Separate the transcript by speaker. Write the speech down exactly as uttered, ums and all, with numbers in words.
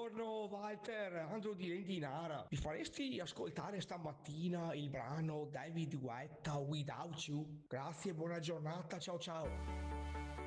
Speaker 1: Buongiorno Walter, Andro di Rendinara. Mi faresti ascoltare stamattina il brano David Guetta Without You? Grazie, buona giornata, ciao ciao.